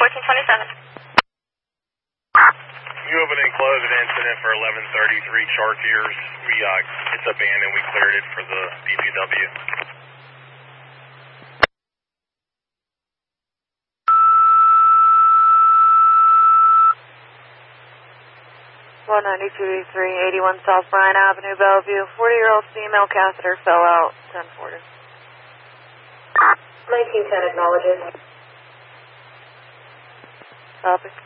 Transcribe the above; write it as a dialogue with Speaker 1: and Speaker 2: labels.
Speaker 1: 1427.
Speaker 2: You open and close an incident for 1133 Chartiers. It's abandoned. We cleared it for the DPW.
Speaker 3: 192.381 South Bryan Avenue, Bellevue. 40-year-old female catheter fell out. 1040.
Speaker 4: 1910 acknowledges.
Speaker 3: Copy.